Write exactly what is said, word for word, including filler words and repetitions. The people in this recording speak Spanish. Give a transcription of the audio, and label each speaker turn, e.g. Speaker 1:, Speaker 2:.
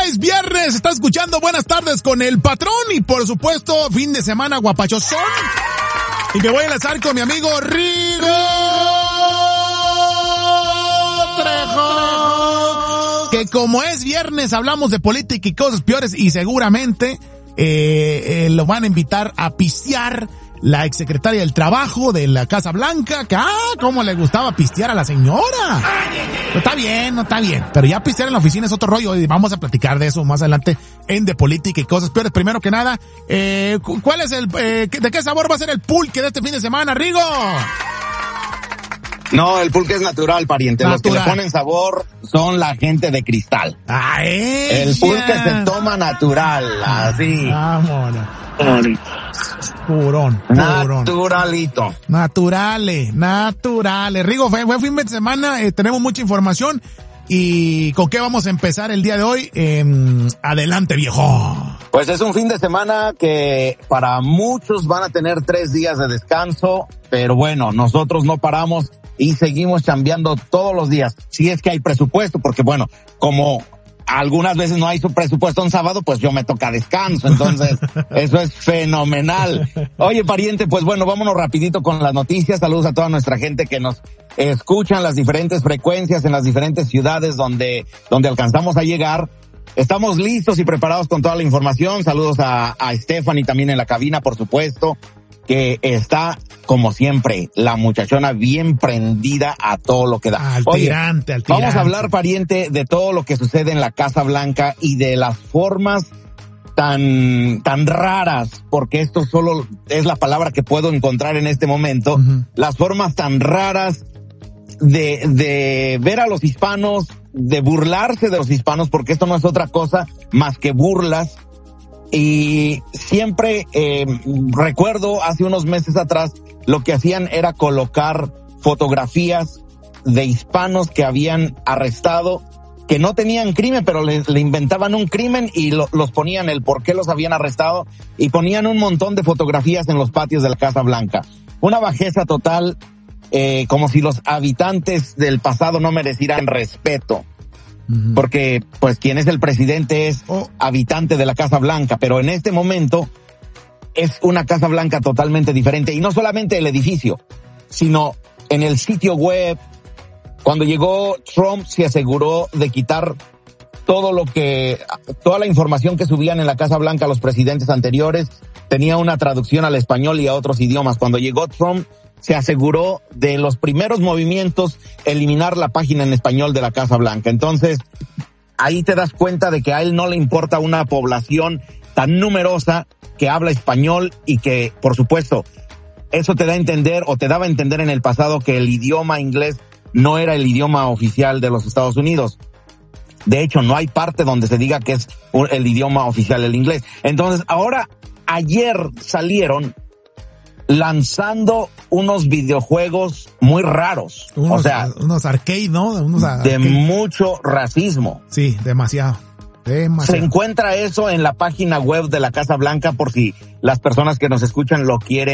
Speaker 1: es viernes, está escuchando Buenas Tardes con el Patrón y por supuesto fin de semana guapachosón. Y me voy a enlazar con mi amigo Rigo Trejo, que como es viernes hablamos de política y cosas peores y seguramente eh, eh, lo van a invitar a pistear la exsecretaria del Trabajo de la Casa Blanca, que ah, cómo le gustaba pistear a la señora. No está bien, no está bien, pero ya pistear en la oficina es otro rollo y vamos a platicar de eso más adelante en de política y cosas peores. Primero que nada, eh, ¿cuál es el, eh, de qué sabor va a ser el pulque de este fin de semana, Rigo?
Speaker 2: No, el pulque es natural, pariente. Natural. Los que le ponen sabor son la gente de Cristal.
Speaker 1: ¡Ah, ella!
Speaker 2: El pulque se toma natural, así.
Speaker 1: Vámonos. Purón, purón.
Speaker 2: Naturalito.
Speaker 1: Naturales, naturales. Rigo, fue, fue fin de semana, eh, tenemos mucha información. ¿Y con qué vamos a empezar el día de hoy? Eh, adelante, viejo.
Speaker 2: Pues es un fin de semana que para muchos van a tener tres días de descanso, pero bueno, nosotros no paramos y seguimos chambeando todos los días. Si es que hay presupuesto, porque bueno, como algunas veces no hay su presupuesto un sábado, pues yo me toca descanso, entonces eso es fenomenal. Oye, pariente, pues bueno, vámonos rapidito con las noticias. Saludos a toda nuestra gente que nos escucha en las diferentes frecuencias, en las diferentes ciudades donde, donde alcanzamos a llegar. Estamos listos y preparados con toda la información. Saludos a, a Stephanie también en la cabina, por supuesto, que está, como siempre, la muchachona bien prendida a todo lo que da.
Speaker 1: Al tirante, al tirante.
Speaker 2: Vamos a hablar, pariente, de todo lo que sucede en la Casa Blanca y de las formas tan, tan raras, porque esto solo es la palabra que puedo encontrar en este momento, uh-huh. Las formas tan raras de, de ver a los hispanos, de burlarse de los hispanos, porque esto no es otra cosa más que burlas. Y siempre eh, recuerdo hace unos meses atrás lo que hacían era colocar fotografías de hispanos que habían arrestado, que no tenían crimen, pero le, le inventaban un crimen y lo, los ponían el por qué los habían arrestado y ponían un montón de fotografías en los patios de la Casa Blanca. Una bajeza total, eh, como si los habitantes del pasado no merecieran respeto. Porque, pues, quien es el presidente es oh. habitante de la Casa Blanca, pero en este momento es una Casa Blanca totalmente diferente. Y no solamente el edificio, sino en el sitio web. Cuando llegó Trump se aseguró de quitar todo lo que, toda la información que subían en la Casa Blanca los presidentes anteriores. Tenía una traducción al español y a otros idiomas. Cuando llegó Trump, se aseguró de los primeros movimientos eliminar la página en español de la Casa Blanca. Entonces, ahí te das cuenta de que a él no le importa una población tan numerosa que habla español y que, por supuesto, eso te da a entender o te daba a entender en el pasado que el idioma inglés no era el idioma oficial de los Estados Unidos. De hecho, no hay parte donde se diga que es el idioma oficial el inglés. Entonces, ahora, ayer salieron lanzando unos videojuegos muy raros,
Speaker 1: unos,
Speaker 2: o sea,
Speaker 1: unos arcade, ¿no? Unos arcade.
Speaker 2: De mucho racismo.
Speaker 1: Sí, demasiado, demasiado.
Speaker 2: Se encuentra eso en la página web de la Casa Blanca por si las personas que nos escuchan lo quieren